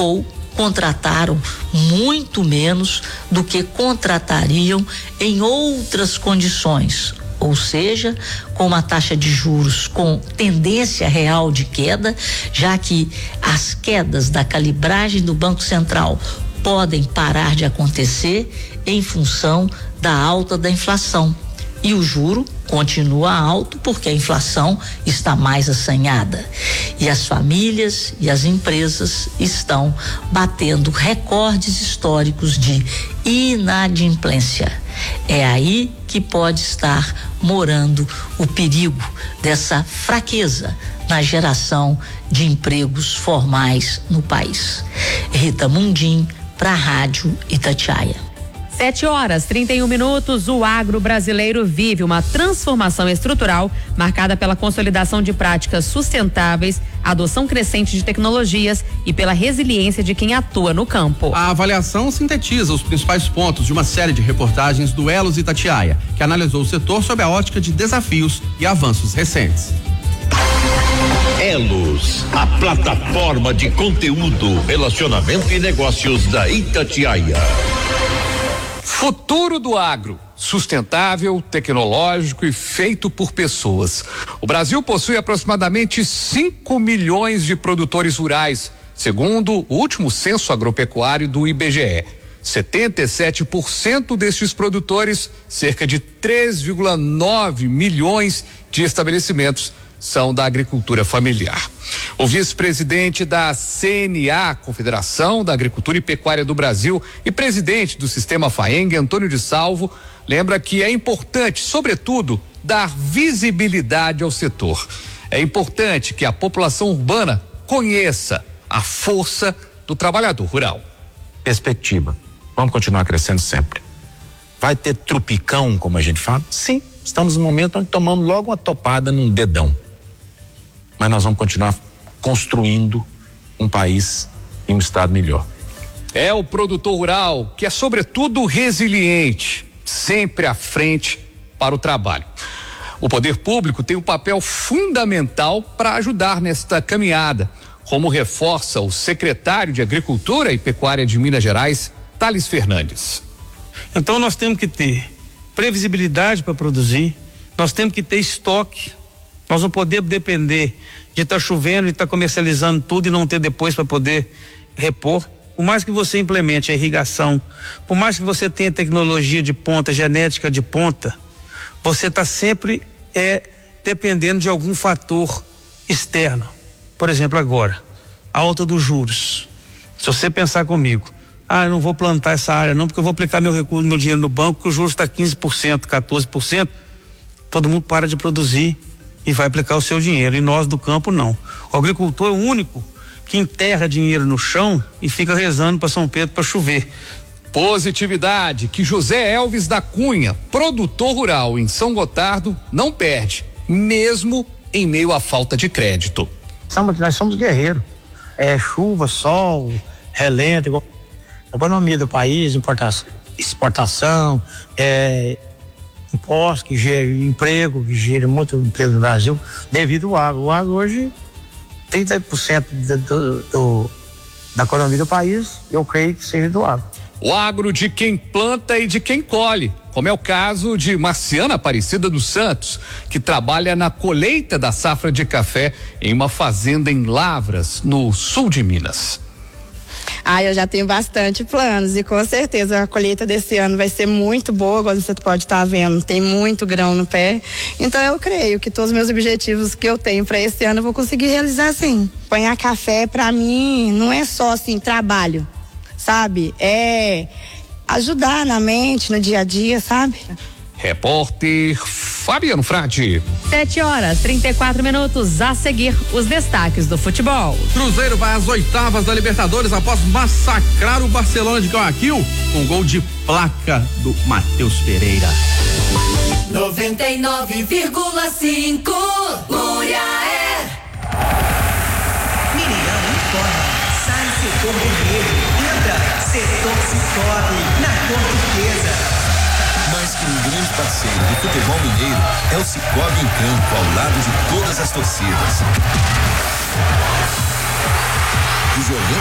ou contrataram muito menos do que contratariam em outras condições, ou seja, com uma taxa de juros com tendência real de queda, já que as quedas da calibragem do Banco Central podem parar de acontecer em função da alta da inflação. E o juro continua alto porque a inflação está mais assanhada. E as famílias e as empresas estão batendo recordes históricos de inadimplência. É aí que pode estar morando o perigo dessa fraqueza na geração de empregos formais no país. Rita Mundim, para a Rádio Itatiaia. 7h31. O agro brasileiro vive uma transformação estrutural marcada pela consolidação de práticas sustentáveis, adoção crescente de tecnologias e pela resiliência de quem atua no campo. A avaliação sintetiza os principais pontos de uma série de reportagens do Elos Itatiaia, que analisou o setor sob a ótica de desafios e avanços recentes. Elos, a plataforma de conteúdo, relacionamento e negócios da Itatiaia. Futuro do agro, sustentável, tecnológico e feito por pessoas. O Brasil possui aproximadamente 5 milhões de produtores rurais, segundo o último censo agropecuário do IBGE. 77% destes produtores, cerca de 3,9 milhões de estabelecimentos, são da agricultura familiar. O vice-presidente da CNA, Confederação da Agricultura e Pecuária do Brasil, e presidente do Sistema FAENG, Antônio de Salvo, lembra que é importante, sobretudo, dar visibilidade ao setor. É importante que a população urbana conheça a força do trabalhador rural. Perspectiva. Vamos continuar crescendo sempre. Vai ter trupicão, como a gente fala? Sim. Estamos no momento onde tomamos logo uma topada num dedão. Mas nós vamos continuar construindo um país e um estado melhor. É o produtor rural que é sobretudo resiliente, sempre à frente para o trabalho. O poder público tem um papel fundamental para ajudar nesta caminhada, como reforça o secretário de Agricultura e Pecuária de Minas Gerais, Thales Fernandes. Então nós temos que ter previsibilidade para produzir, nós temos que ter estoque. Nós não podemos depender de estar chovendo e estar comercializando tudo e não ter depois para poder repor. Por mais que você implemente a irrigação, por mais que você tenha tecnologia de ponta, genética de ponta, você está sempre dependendo de algum fator externo. Por exemplo, agora, a alta dos juros. Se você pensar comigo, eu não vou plantar essa área não, porque eu vou aplicar meu recurso, meu dinheiro no banco, que o juros está 15%, 14%, todo mundo para de produzir e vai aplicar o seu dinheiro, e nós do campo não. O agricultor é o único que enterra dinheiro no chão e fica rezando para São Pedro para chover. Positividade que José Elvis da Cunha, produtor rural em São Gotardo, não perde, mesmo em meio à falta de crédito. Nós somos guerreiros. Chuva, sol, relento, a economia do país, exportação, impostos que gera emprego, que gera muito emprego no Brasil, devido ao agro. O agro hoje, 30% da economia do país, eu creio que seja do agro. O agro de quem planta e de quem colhe, como é o caso de Marciana Aparecida dos Santos, que trabalha na colheita da safra de café em uma fazenda em Lavras, no sul de Minas. Eu já tenho bastante planos e com certeza a colheita desse ano vai ser muito boa, como você pode estar vendo, tem muito grão no pé, então eu creio que todos os meus objetivos que eu tenho para esse ano eu vou conseguir realizar sim. Apanhar café para mim não é só assim trabalho, sabe? É ajudar na mente, no dia a dia, sabe? Repórter Fabiano Frade. 7h34. A seguir, os destaques do futebol. Cruzeiro vai às oitavas da Libertadores após massacrar o Barcelona de Guayaquil com gol de placa do Matheus Pereira. 99,5 Muriaé. Miriam informa. Sai setor vermelho. Entra setor Cicobi na Portuguesa. Mais que um grande parceiro do futebol mineiro, é o Cicobi em campo, ao lado de todas as torcidas.